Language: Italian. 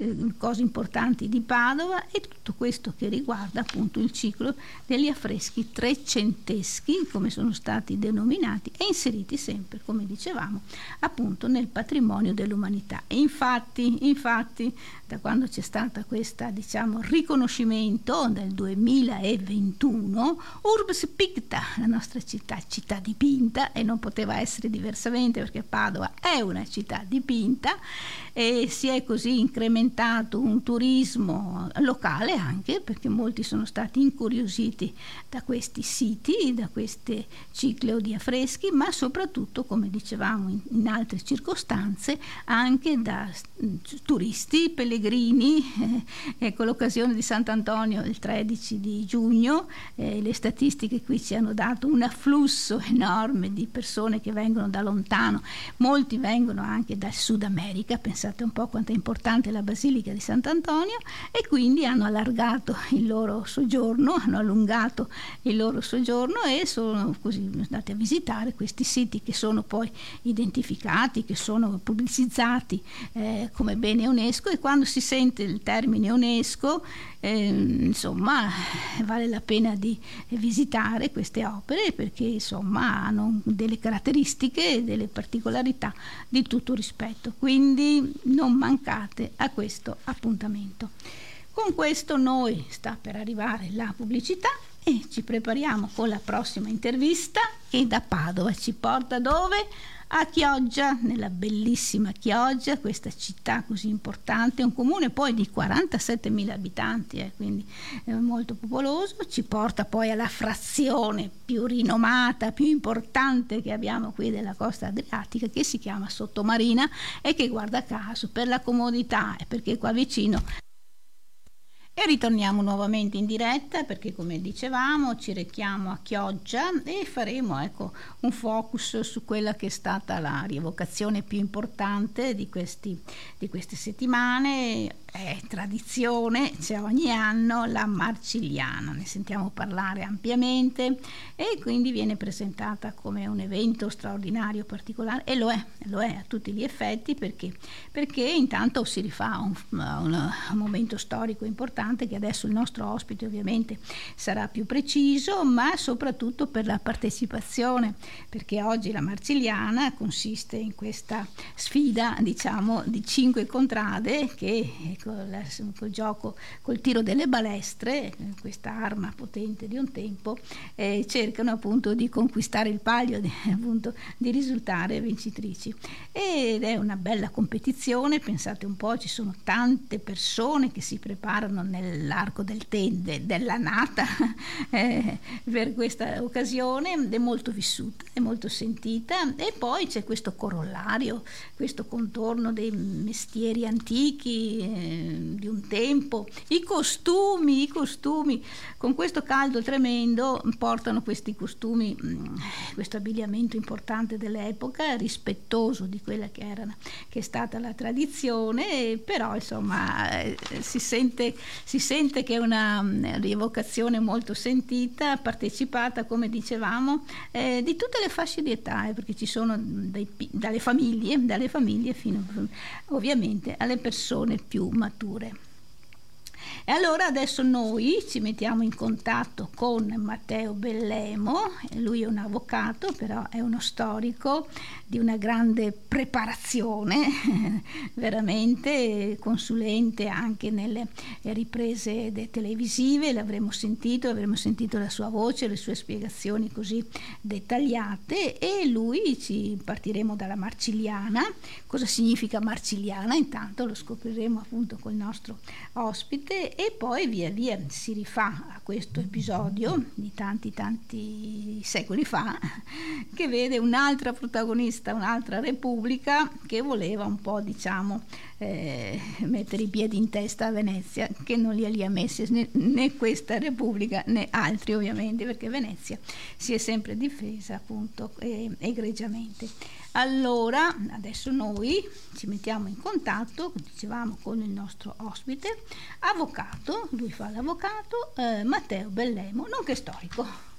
cose importanti di Padova, e tutto questo che riguarda appunto il ciclo degli affreschi trecenteschi, come sono stati denominati, e inseriti sempre, come dicevamo, appunto nel patrimonio dell'umanità. E infatti da quando c'è stata questa, diciamo, riconoscimento nel 2021, Urbs Picta, la nostra città dipinta, e non poteva essere diversamente perché Padova è una città dipinta, e si è così incrementato un turismo locale, anche perché molti sono stati incuriositi da questi siti, da queste cicleo di affreschi, ma soprattutto, come dicevamo in altre circostanze, anche da turisti, pellegrini. Con l'occasione di Sant'Antonio il 13 di giugno le statistiche qui ci hanno dato un afflusso enorme di persone che vengono da lontano, molti vengono anche dal Sud America, pensate un po' quanto è importante la Basilica di Sant'Antonio, e quindi hanno allargato il loro soggiorno, hanno allungato il loro soggiorno e sono così andati a visitare questi siti che sono poi identificati, che sono pubblicizzati come bene UNESCO. E quando si sente il termine UNESCO, insomma, vale la pena di visitare queste opere, perché insomma hanno delle caratteristiche, delle particolarità di tutto rispetto, quindi non mancate a questo appuntamento. Con questo noi sta per arrivare la pubblicità e ci prepariamo con la prossima intervista, che da Padova ci porta dove? A Chioggia, nella bellissima Chioggia, questa città così importante, un comune poi di 47.000 abitanti, quindi molto popoloso. Ci porta poi alla frazione più rinomata, più importante che abbiamo qui della costa adriatica, che si chiama Sottomarina, e che, guarda caso, per la comodità e perché qua vicino. E ritorniamo nuovamente in diretta, perché, come dicevamo, ci rechiamo a Chioggia e faremo, ecco, un focus su quella che è stata la rievocazione più importante di queste settimane. È tradizione, c'è ogni anno la Marcigliana, ne sentiamo parlare ampiamente, e quindi viene presentata come un evento straordinario, particolare, e lo è a tutti gli effetti, perché intanto si rifà un momento storico importante, che adesso il nostro ospite ovviamente sarà più preciso, ma soprattutto per la partecipazione, perché oggi la Marcigliana consiste in questa sfida, diciamo, di 5 contrade che col gioco, col tiro delle balestre, questa arma potente di un tempo, cercano appunto di conquistare il palio, appunto di risultare vincitrici. Ed è una bella competizione, pensate un po', ci sono tante persone che si preparano nell'arco dell'annata per questa occasione, ed è molto vissuta, è molto sentita. E poi c'è questo corollario, questo contorno dei mestieri antichi di un tempo, i costumi, con questo caldo tremendo portano questi costumi, questo abbigliamento importante dell'epoca, rispettoso di quella che è stata la tradizione, però insomma si sente che è una rievocazione molto sentita, partecipata, come dicevamo, di tutte le fasce di età, perché ci sono dalle famiglie fino ovviamente alle persone più mature. E allora adesso noi ci mettiamo in contatto con Matteo Bellemo. Lui è un avvocato, però è uno storico di una grande preparazione, veramente consulente anche nelle riprese televisive. L'avremo sentito la sua voce, le sue spiegazioni così dettagliate, e partiremo dalla Marcigliana. Cosa significa Marcigliana? Intanto lo scopriremo appunto col nostro ospite, e poi via via si rifà a questo episodio di tanti secoli fa, che vede un'altra protagonista, un'altra repubblica che voleva un po', diciamo, mettere i piedi in testa a Venezia, che non li ha messi né questa repubblica né altri, ovviamente, perché Venezia si è sempre difesa appunto egregiamente. Allora adesso noi ci mettiamo in contatto, dicevamo, con il nostro ospite, avvocato, lui fa l'avvocato, Matteo Bellemo, nonché storico.